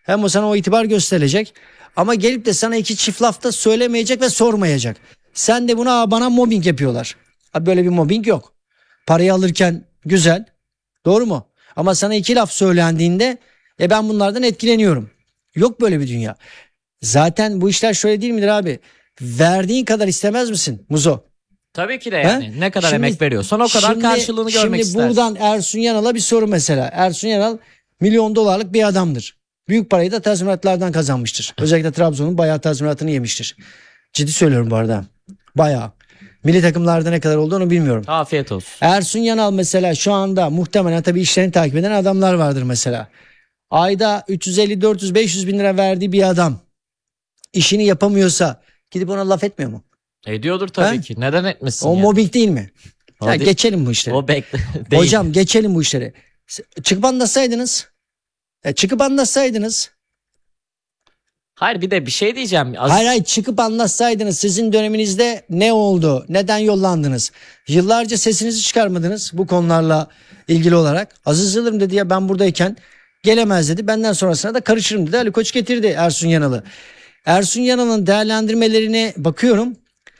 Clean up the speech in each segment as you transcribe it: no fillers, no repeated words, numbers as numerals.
Hem o sana o itibar gösterilecek. Ama gelip de sana iki çift lafta söylemeyecek ve sormayacak. Sen de buna bana mobbing yapıyorlar. Abi böyle bir mobbing yok. Parayı alırken güzel. Doğru mu? Ama sana iki laf söylendiğinde ben bunlardan etkileniyorum. Yok böyle bir dünya. Zaten bu işler şöyle değil midir abi? Verdiğin kadar istemez misin Muzo? Tabii ki de yani. Ne kadar emek veriyorsan o kadar karşılığını görmek istersin. Şimdi buradan Ersun Yanal'a bir soru mesela. Ersun Yanal milyon dolarlık bir adamdır. Büyük parayı da tazminatlardan kazanmıştır. Özellikle Trabzon'un bayağı tazminatını yemiştir. Ciddi söylüyorum bu arada. Bayağı. Milli takımlarda ne kadar olduğunu bilmiyorum. Afiyet olsun. Ersun Yanal mesela şu anda muhtemelen tabii işlerini takip eden adamlar vardır mesela. Ayda 350, 400, 500 bin lira verdiği bir adam işini yapamıyorsa gidip ona laf etmiyor mu? Ediyordur tabii ki. Neden etmesin? O yani? mobbing değil mi? Ya Hadi. geçelim bu işleri. O değil. Hocam geçelim bu işleri. Çıkıp anlatsaydınız. Çıkıp anlatsaydınız. Hayır bir de bir şey diyeceğim. Hayır çıkıp anlatsaydınız sizin döneminizde ne oldu? Neden yollandınız? Yıllarca sesinizi çıkarmadınız bu konularla ilgili olarak. Aziz Yıldırım dedi ya ben buradayken gelemez dedi. Benden sonrasına da karışırım dedi. Ali Koç getirdi Ersun Yanal'ı. Ersun Yanal'ın değerlendirmelerine bakıyorum.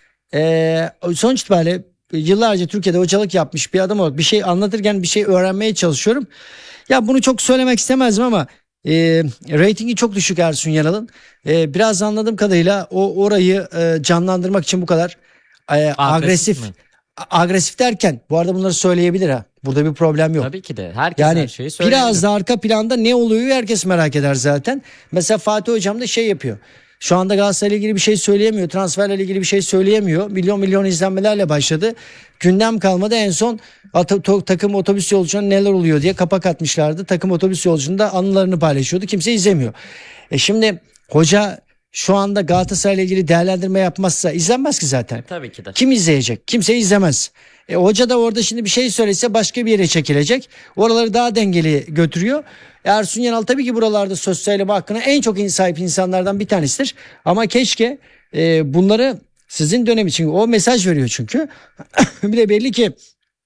Sonuç itibariyle yıllarca Türkiye'de hocalık yapmış bir adam olarak bir şey anlatırken bir şey öğrenmeye çalışıyorum. Ya bunu çok söylemek istemezdim ama reytingi çok düşük Ersun Yanal'ın. Biraz anladığım kadarıyla orayı canlandırmak için bu kadar agresif. mi? Agresif derken bu arada bunları söyleyebilir ha. Burada bir problem yok. Tabii ki de. Herkes Yani her şeyi söyleyebilir. biraz da arka planda ne oluyor herkes merak eder zaten. Mesela Fatih Hocam da şey yapıyor. Şu anda Galatasaray'la ilgili bir şey söyleyemiyor. Transferle ilgili bir şey söyleyemiyor. Milyon izlenmelerle başladı. Gündem kalmadı. En son takım otobüs yolculuğuna neler oluyor diye kapak atmışlardı. Takım otobüs yolculuğunda anılarını paylaşıyordu. Kimse izlemiyor. Şimdi hoca şu anda Galatasaray'la ilgili değerlendirme yapmazsa izlenmez ki zaten. Tabii ki de. Kim izleyecek? Kimse izlemez. Hoca da orada şimdi bir şey söylese başka bir yere çekilecek. Oraları daha dengeli götürüyor. Ersun Yanal tabii ki buralarda söz söyleme hakkına en çok sahip insanlardan bir tanesidir. Ama keşke bunları sizin dönem için o mesaj veriyor çünkü. Bir de belli ki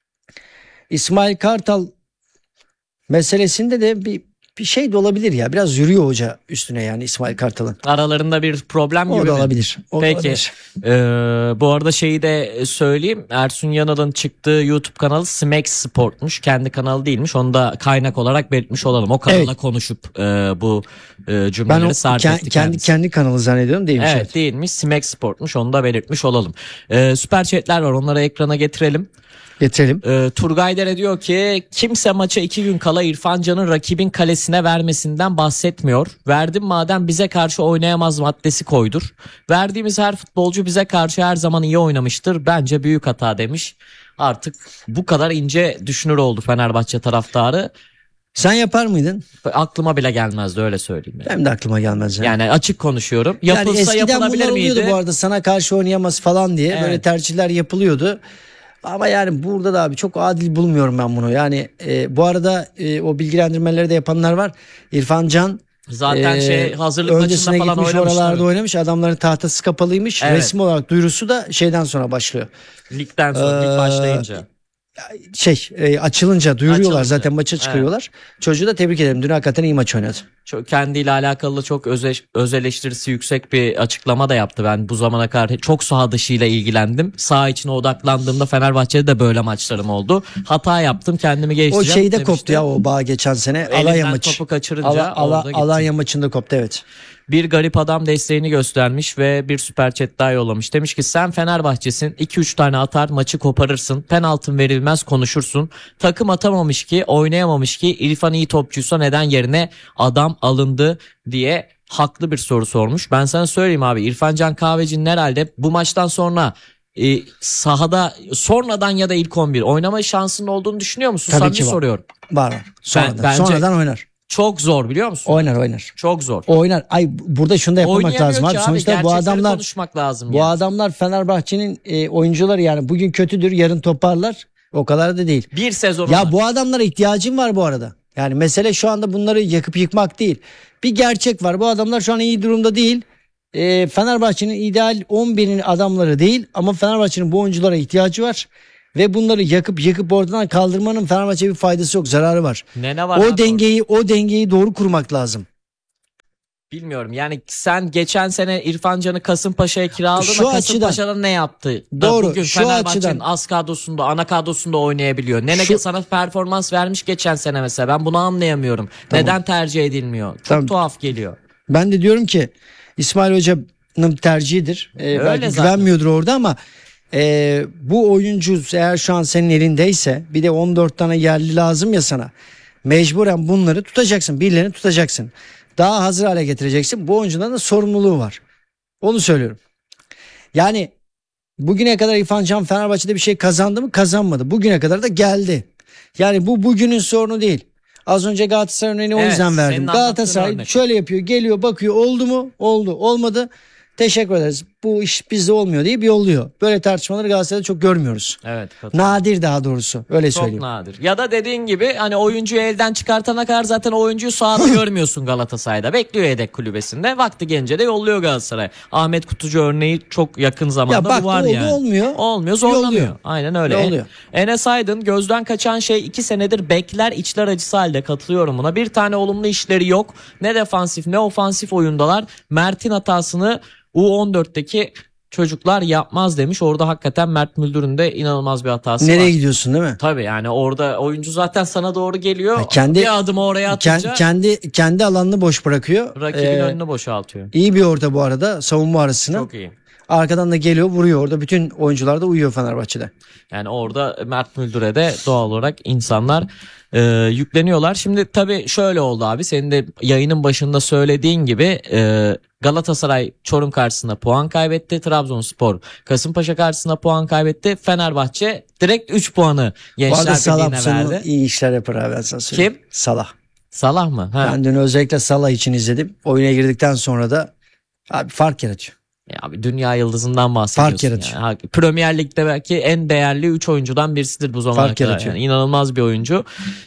İsmail Kartal meselesinde de bir şey de olabilir ya. Biraz yürüyor hoca üstüne yani İsmail Kartal'ın. Aralarında bir problem gibi O da mi? olabilir. Peki. Bu arada şeyi de söyleyeyim. Ersun Yanal'ın çıktığı YouTube kanalı Smack Sport'muş. Kendi kanalı değilmiş. Onu da kaynak olarak belirtmiş olalım. O kanala konuşup bu cümleleri sarf etti kendisi. Kendi kanalı zannediyorum değilmiş. Evet değilmiş. Smack Sport'muş. Onu da belirtmiş olalım. Süper chatler var. Onları ekrana getirelim. Turgay Dere diyor ki kimse maça 2 gün kala İrfan Can'ın rakibin kalesine vermesinden bahsetmiyor. Verdim madem bize karşı oynayamaz maddesi koydur. Verdiğimiz her futbolcu bize karşı her zaman iyi oynamıştır. Bence büyük hata demiş. Artık bu kadar ince düşünür oldu Fenerbahçe taraftarı. Sen yapar mıydın? Aklıma bile gelmezdi öyle söyleyeyim. Yani. Benim de aklıma gelmez. Yani açık konuşuyorum. Yapılsa yani eskiden yapılabilir bunlar miydi? oluyordu bu arada sana karşı oynayamaz falan diye böyle tercihler yapılıyordu. Ama yani burada da abi çok adil bulmuyorum ben bunu. Yani bu arada o bilgilendirmeleri de yapanlar var. İrfan Can zaten hazırlık maçında falan gitmiş, oynamış. Oralarda oynamış. Adamların tahtası kapalıymış. Evet. Resmi olarak duyurusu da şeyden sonra başlıyor. Ligden sonra lig başlayınca. Açılınca duyuruyorlar Açılınca. zaten maça çıkarıyorlar. Çocuğu da tebrik ederim. Dün hakikaten iyi maç oynadı. Kendiyle alakalı çok öz eleştirisi yüksek bir açıklama da yaptı. Ben bu zamana kadar çok saha dışıyla ilgilendim. Saha içine odaklandığımda Fenerbahçe'de de böyle maçlarım oldu. Hata yaptım, kendimi geliştireceğim. O şeyde demişti. koptu ya o bağ geçen sene. Elinden Alanya maçı. topu kaçırınca orada gitti. Alanya maçında koptu evet. Bir garip adam desteğini göstermiş ve bir süper chat daha yollamış. Demiş ki sen Fenerbahçe'sin 2-3 tane atar maçı koparırsın. Penaltın verilmez konuşursun. Takım atamamış ki oynayamamış ki İrfan iyi topçuysa neden yerine adam alındı diye haklı bir soru sormuş. Ben sana söyleyeyim abi İrfan Can Kahveci'nin herhalde bu maçtan sonra sahada sonradan ya da ilk 11 oynama şansının olduğunu düşünüyor musun? Tabii Samimi ki var. soruyorum. Var. Sonradan oynar. Çok zor biliyor musun? Oynar. Çok zor. Oynar. Burada şunu da yapmamak Oynayamıyor lazım abi. ki abi. Sonuçta bu adamlar konuşmak lazım. bu adamlar Fenerbahçe'nin oyuncuları yani bugün kötüdür, yarın toparlar. O kadar da değil. Bir sezon. Ya bu adamlara ihtiyacım var bu arada. Yani mesele şu anda bunları yakıp yıkmak değil. Bir gerçek var. Bu adamlar şu an iyi durumda değil. Fenerbahçe'nin ideal 11'in adamları değil ama Fenerbahçe'nin bu oyunculara ihtiyacı var. Ve bunları yakıp yıkıp oradan kaldırmanın Fenerbahçe'ye bir faydası yok, zararı var. Ne var? O dengeyi doğru kurmak lazım. Bilmiyorum yani sen geçen sene İrfan Can'ı Kasımpaşa'ya kiraladın Şu da Kasımpaşa'da ne yaptı? Da Doğru, bugün şu Fenerbahçe'nin açıdan. az kadrosunda, ana kadrosunda oynayabiliyor. Ne Şu- sana performans vermiş geçen sene mesela, ben bunu anlayamıyorum. Neden tercih edilmiyor? Çok Tamam. tuhaf geliyor. Ben de diyorum ki İsmail Hoca'nın tercihidir. Belki zaten. güvenmiyordur orada ama bu oyuncu eğer şu an senin elindeyse, bir de 14 tane yerli lazım ya sana. Mecburen bunları tutacaksın. Birilerini tutacaksın. Daha hazır hale getireceksin. Bu oyuncuların da sorumluluğu var. Onu söylüyorum. Yani bugüne kadar İrfan Can Fenerbahçe'de bir şey kazandı mı? Kazanmadı. Bugüne kadar da geldi. Yani bu bugünün sorunu değil. Az önce Galatasaray örneğini o Evet, yüzden senin verdim. anlattığın Galatasaray örnek. şöyle yapıyor, geliyor, bakıyor, oldu mu? Oldu. Olmadı. Teşekkür ederiz. Bu iş bizde olmuyor deyip yolluyor. Böyle tartışmaları Galatasaray'da çok görmüyoruz. Evet, katılıyorum. Nadir, daha doğrusu. Öyle Çok söyleyeyim. nadir. Ya da dediğin gibi hani oyuncuyu elden çıkartana kadar zaten o oyuncuyu sahada görmüyorsun Galatasaray'da. Bekliyor yedek kulübesinde. Vakti gelince de yolluyor Galatasaray. Ahmet Kutucu örneği çok yakın zamanda Ya bak, bu var oldu, yani. olmuyor. Olmuyor, zorlamıyor. Yolluyor. Aynen öyle. Yolluyor. Enes Aydın, gözden kaçan şey 2 senedir bekler içler acısı halde, katılıyorum buna. Bir tane olumlu işleri yok. Ne defansif ne ofansif oyundalar. Mert'in hatasını U14'teki çocuklar yapmaz demiş. Orada hakikaten Mert Müldür'ün de inanılmaz bir hatası var. Nereye gidiyorsun, değil mi? Tabii yani orada oyuncu zaten sana doğru geliyor. kendi- bir adım oraya atınca Kendi alanını boş bırakıyor. rakibin önünü boşaltıyor. İyi bir orta bu arada, savunma arasına. Çok iyi. Arkadan da geliyor, vuruyor orada. Bütün oyuncular da uyuyor Fenerbahçe'de. Yani orada Mert Müldür'e de doğal olarak insanlar yükleniyorlar. Şimdi tabii şöyle oldu abi, senin de yayının başında söylediğin gibi Galatasaray Çorum karşısında puan kaybetti. Trabzonspor Kasımpaşa karşısında puan kaybetti. Fenerbahçe direkt 3 puanı Bu arada Gençler Salah bu Birliği'ne sene verdi. iyi işler yapar abi, ben sana söyleyeyim. Kim? Salah. Salah mı? Ha. Ben dün özellikle Salah için izledim. Oyuna girdikten sonra da abi fark yaratıyor. Ya abi, dünya yıldızından bahsediyorsun. Fark yaratıyor. Yani. Premier Lig'de belki en değerli 3 oyuncudan birisidir bu zamana Fark kadar. yaratıyor. Yani inanılmaz bir oyuncu.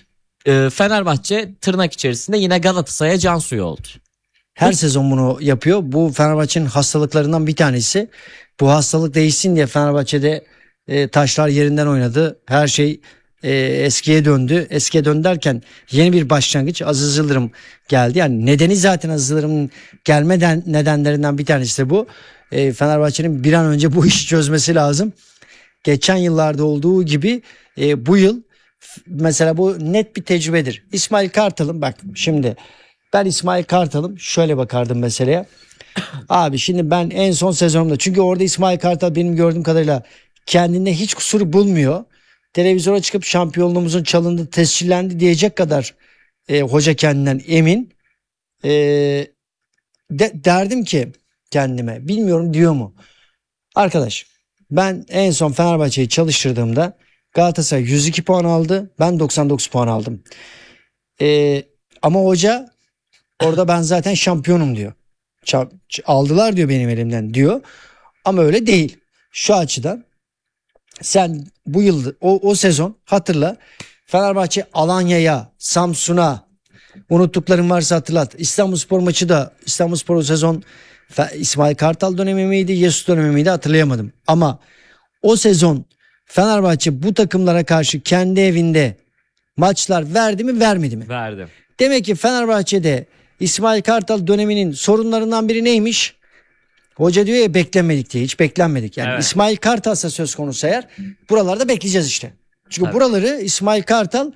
Fenerbahçe tırnak içerisinde yine Galatasaray'a can suyu oldu. Her sezon bunu yapıyor. Bu Fenerbahçe'nin hastalıklarından bir tanesi. Bu hastalık değişsin diye Fenerbahçe'de taşlar yerinden oynadı. Her şey eskiye döndü. Eskiye döndü derken yeni bir başlangıç. Aziz Yıldırım geldi. Yani nedeni zaten Aziz Yıldırım'ın gelmeden nedenlerinden bir tanesi de bu. Fenerbahçe'nin bir an önce bu işi çözmesi lazım. Geçen yıllarda olduğu gibi bu yıl mesela bu net bir tecrübedir. İsmail Kartal'ın, bak şimdi ben İsmail Kartal'ım, şöyle bakardım meseleye. Abi şimdi ben en son sezonumda, çünkü orada İsmail Kartal benim gördüğüm kadarıyla kendinde hiç kusuru bulmuyor. Televizyona çıkıp şampiyonluğumuzun çalındı, tescillendi diyecek kadar hoca kendinden emin. Derdim ki kendime, bilmiyorum diyor mu? Arkadaş, ben en son Fenerbahçe'yi çalıştırdığımda Galatasaray 102 puan aldı. Ben 99 puan aldım. Ama hoca orada ben zaten şampiyonum diyor. Aldılar diyor benim elimden diyor. Ama öyle değil. Şu açıdan sen bu yıl o sezon hatırla, Fenerbahçe Alanya'ya, Samsun'a, unuttuklarım varsa hatırlat. İstanbulspor maçı da, İstanbulspor o sezon İsmail Kartal dönemi miydi, Yesus dönemi miydi hatırlayamadım. Ama o sezon Fenerbahçe bu takımlara karşı kendi evinde maçlar verdi mi, vermedi mi? Verdim. Demek ki Fenerbahçe'de İsmail Kartal döneminin sorunlarından biri neymiş? Hoca diyor ya, beklenmedik diye, hiç beklenmedik. Yani Evet. İsmail Kartal'sa söz konusu eğer, buralarda bekleyeceğiz işte. Çünkü Tabii. buraları İsmail Kartal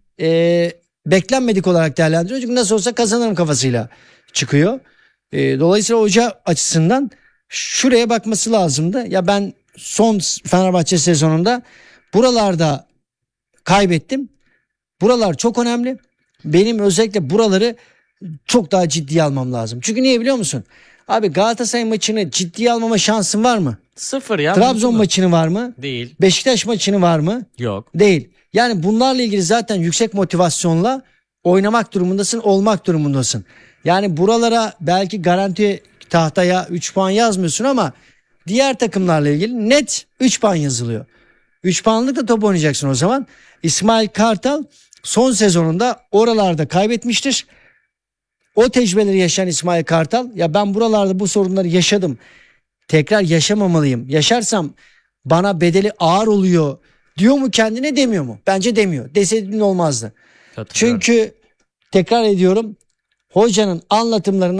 beklenmedik olarak değerlendiriyor. Çünkü nasıl olsa kazanırım kafasıyla çıkıyor. Dolayısıyla hoca açısından şuraya bakması lazımdı. Ya ben son Fenerbahçe sezonunda buralarda kaybettim. Buralar çok önemli. Benim özellikle buraları çok daha ciddiye almam lazım. Çünkü niye biliyor musun? Abi Galatasaray maçını ciddiye almama şansın var mı? 0 ya. Trabzon mümkün mü? maçını var mı? Değil. Beşiktaş maçını var mı? Yok. Değil. Yani bunlarla ilgili zaten yüksek motivasyonla oynamak durumundasın, olmak durumundasın. Yani buralara belki garanti tahtaya 3 puan yazmıyorsun ama diğer takımlarla ilgili net 3 puan yazılıyor. 3 puanlık da top oynayacaksın o zaman. İsmail Kartal son sezonunda oralarda kaybetmiştir. O tecrübeleri yaşayan İsmail Kartal, ya ben buralarda bu sorunları yaşadım, tekrar yaşamamalıyım. Yaşarsam bana bedeli ağır oluyor diyor mu kendine, demiyor mu? Bence demiyor. Deseydi olmazdı. Katılıyorum. Çünkü tekrar ediyorum, hocanın anlatımlarına